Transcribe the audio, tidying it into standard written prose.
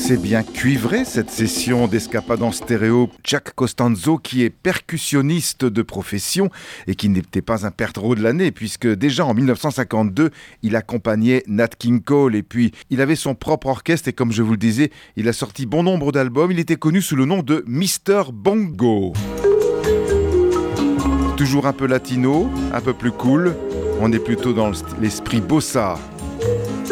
C'est bien cuivré cette session d'Escapade en stéréo. Jack Costanzo qui est percussionniste de profession et qui n'était pas un perdreau de l'année puisque déjà en 1952 il accompagnait Nat King Cole et puis il avait son propre orchestre et comme je vous le disais il a sorti bon nombre d'albums. Il était connu sous le nom de Mr. Bongo. Toujours un peu latino, un peu plus cool. On est plutôt dans l'esprit bossa.